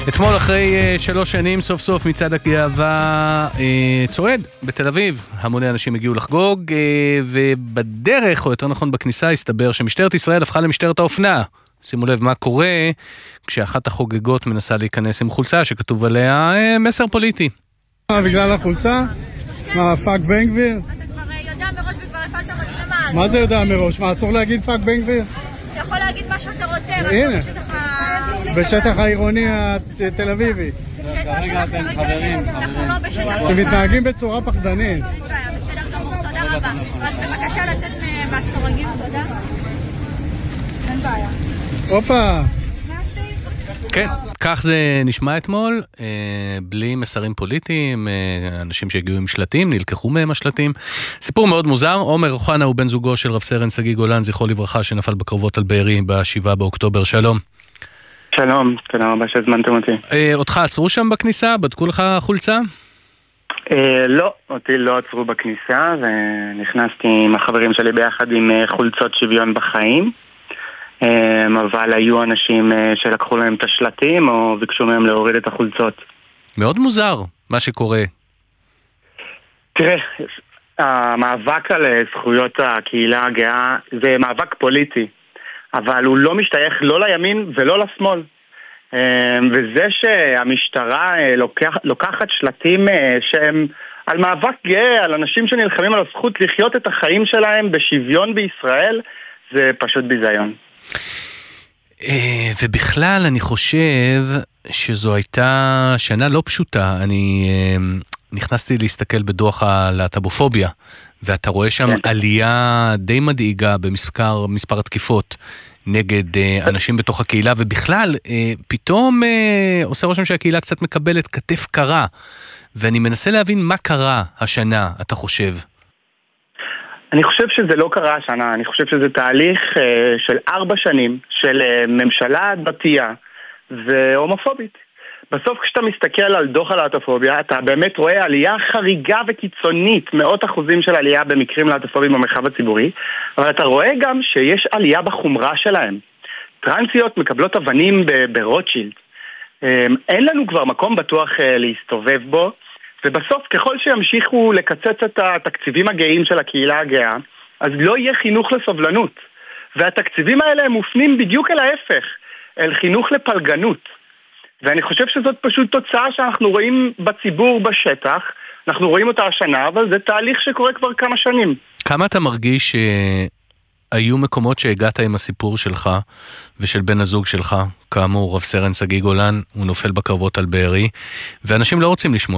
אתמול אחרי 3 שנים סוף סוף מצעד הגאווה צועד בתל אביב. המוני אנשים הגיעו לחגוג, ובדרך, או יותר נכון בכניסה, הסתבר שמשטרת ישראל הפכה למשטרת האופנה. שימו לב מה קורה כשאחת החוגגות מנסה להיכנס עם חולצה שכתוב עליה מסר פוליטי. בגלל החולצה? מה, פאק בן גביר? אתה כבר יודע מראש וכבר הפעלת מצלמה. מה זה יודע מראש? מה, אסור להגיד פאק בן גביר? אתה יכול להגיד מה שאתה רוצה. הנה, בשטח העירוני התל אביבי. רגע, אתם חברים. אנחנו לא בשטח. אתם מתנהגים בצורה פחדנית. בסדר גמור, תודה רבה. רק בבקשה לצאת מהסורגים, תודה. אין בעיה. הופה. כן, כך זה נשמע אתמול, בלי מסרים פוליטיים, אנשים שהגיעו עם שלטים, נלקחו מהם השלטים. סיפור מאוד מוזר. עומר אוחנה הוא בן זוגו של רב סרן שגיא גולן, זכרו לברכה, שנפל בקרבות על בארי ב7 באוקטובר. שלום. שלום, תודה רבה שהזמנתם אותי. אותך עצרו שם בכניסה? בדקו לך חולצה? לא, אותי לא עצרו בכניסה, ונכנסתי עם החברים שלי ביחד עם חולצות שוויון בחיים. אבל היו אנשים שלקחו להם את השלטים או ביקשו מהם להוריד את החולצות. מאוד מוזר מה שקורה. תראה, המאבק על זכויות הקהילה הגאה זה מאבק פוליטי, אבל הוא לא משתייך לא לימין ולא לשמאל. וזה שהמשטרה לוקחת שלטים שהם על מאבק גאה, על אנשים שנלחמים על הזכות לחיות את החיים שלהם בשוויון בישראל, זה פשוט ביזיון. ובכלל אני חושב שזו הייתה שנה לא פשוטה. אני נכנסתי להסתכל בדוח הלהט"בופוביה, ואתה רואה שם עלייה די מדאיגה במספר התקיפות נגד אנשים בתוך הקהילה, ובכלל פתאום עושה רושם שהקהילה קצת מקבלת כתף קרה, ואני מנסה להבין מה קרה השנה, אתה חושב? אני חושב שזה לא קרה השנה, אני חושב שזה תהליך של 4 שנים של ממשלה דתייה והומופובית. בסוף כשאתה מסתכל על דוח הלהט"בופוביה, אתה באמת רואה עלייה חריגה וקיצונית, 100% של עלייה במקרים להט"בופוביים במרחב הציבורי, אבל אתה רואה גם שיש עלייה בחומרה שלהם. טרנסיות מקבלות אבנים ברוטשילד. אין לנו כבר מקום בטוח להסתובב בו, ובסוף ככל שימשיכו לקצץ את התקציבים הגאים של הקהילה הגאה, אז לא יהיה חינוך לסובלנות. והתקציבים האלה הם מופנים בדיוק אל ההפך, אל חינוך לפלגנות. ואני חושב שזאת פשוט תוצאה שאנחנו רואים בציבור בשטח, אנחנו רואים אותה השנה, אבל זה תהליך שקורה כבר כמה שנים. כמה אתה מרגיש שהיו מקומות שהגעת עם הסיפור שלך ושל בן הזוג שלך, כאמור רב סרן שגיא גולן, הוא נופל בקרבות על בארי, ואנשים לא רוצים לשמוע?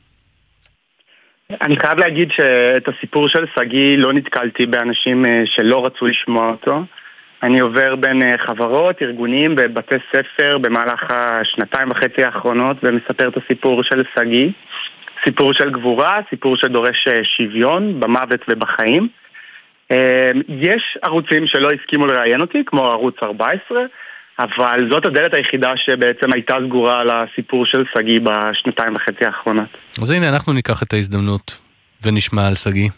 אני חייב להגיד שאת הסיפור של שגיא לא נתקלתי באנשים שלא רצו לשמוע אותו. אני עובר בין חברות, ארגונים ובתי ספר במהלך 2.5 האחרונות ומספר את הסיפור של שגיא. סיפור של גבורה, סיפור שדורש שוויון במוות ובחיים. יש ערוצים שלא הסכימו לראיין אותי, כמו ערוץ 14, אבל זאת הדלת היחידה שבעצם הייתה סגורה על הסיפור של שגיא ב2.5 האחרונות. אז הנה, אנחנו ניקח את ההזדמנות ונשמע על שגיא.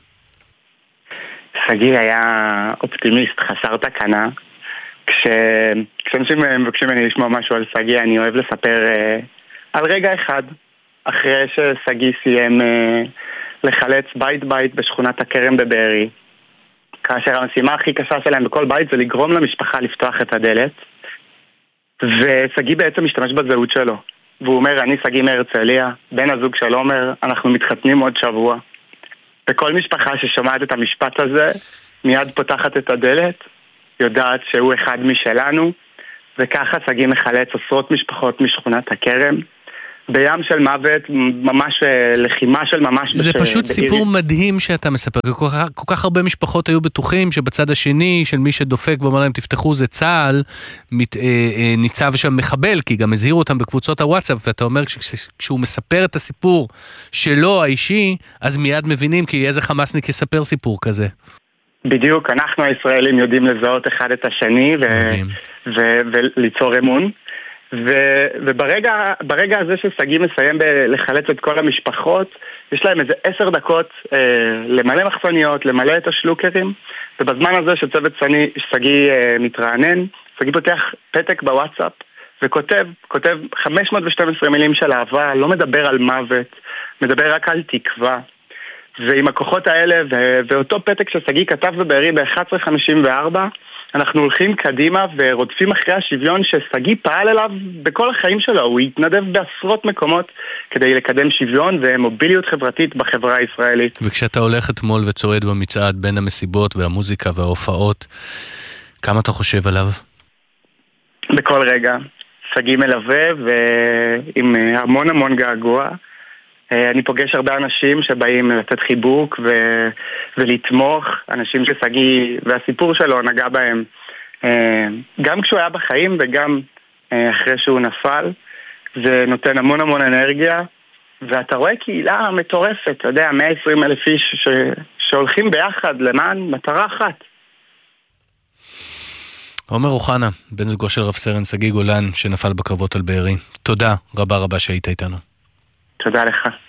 שגיא היה אופטימיסט, חסר תקנה. כשאנשים מבקשים ממני לשמוע משהו על שגיא, אני אוהב לספר על רגע אחד, אחרי ששגיא סיים לחלץ בית בשכונת הכרם בבארי, כאשר המשימה הכי קשה שלהם בכל בית זה לגרום למשפחה לפתוח את הדלת, ושגיא בעצם משתמש בזהות שלו, והוא אומר, אני שגיא מהרצליה, בן הזוג של עומר, אנחנו מתחתנים עוד שבוע. וכל משפחה ששומעת את המשפט הזה מיד פותחת את הדלת, יודעת שהוא אחד משלנו, וככה שגיא מחלץ עשרות משפחות משכונת הכרם בים של מוות, ממש לחימה של ממש. זה פשוט סיפור מדהים שאתה מספר. כל כך הרבה משפחות היו בטוחים שבצד השני של מי שדופק ואומר להם תפתחו זה צהל, ניצב שם מחבל, כי גם הזהירו אותם בקבוצות הוואטסאפ, ואתה אומר כשהוא מספר את הסיפור שלו האישי, אז מיד מבינים כי איזה חמאסניק יספר סיפור כזה. בדיוק, אנחנו הישראלים יודעים לזהות אחד את השני וליצור אמון. וברגע הזה ששגיא מסיים לחלץ את כל המשפחות, יש להם איזה 10 דקות למלא מחסניות, למלא את השלוקרים, ובזמן הזה שצוות שגיא מתרענן, שגיא פותח פתק בוואטסאפ וכותב 512 מילים של אהבה, לא מדבר על מוות, מדבר רק על תקווה. ועם הכוחות האלה, ואותו פתק שסגי כתב בבארי ב-1154, אנחנו הולכים קדימה ורודפים אחרי השוויון שסגי פעל אליו בכל החיים שלו. הוא התנדב בעשרות מקומות כדי לקדם שוויון ומוביליות חברתית בחברה הישראלית. וכשאתה הולך אתמול וצועד במצעד בין המסיבות והמוזיקה וההופעות, כמה אתה חושב עליו? בכל רגע. סגי מלווה ועם המון המון געגוע. אני פוגש הרבה אנשים שבאים לתת חיבוק ולתמוך, אנשים שסגי והסיפור שלו נגע בהם גם כשהוא היה בחיים וגם אחרי שהוא נפל. זה נותן המון המון אנרגיה, ואתה רואה קהילה מטורפת, אתה יודע, 120,000 איש שהולכים ביחד למען מטרה אחת. עומר אוחנה, בן זוגו של רב סרן שגיא גולן שנפל בקרבות על בארי, תודה רבה רבה שהיית איתנו. תודה לך.